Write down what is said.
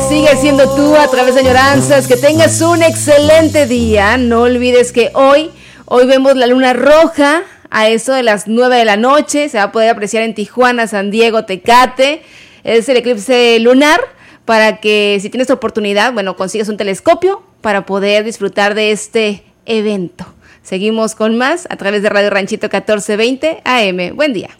sigue siendo tú a través de Añoranzas. Que tengas un excelente día. No olvides que hoy vemos la luna roja a eso de las 9 de la noche. Se va a poder apreciar en Tijuana, San Diego, Tecate. Es el eclipse lunar, para que si tienes oportunidad, bueno, consigas un telescopio para poder disfrutar de este evento. Seguimos con más a través de Radio Ranchito 1420 AM. Buen día.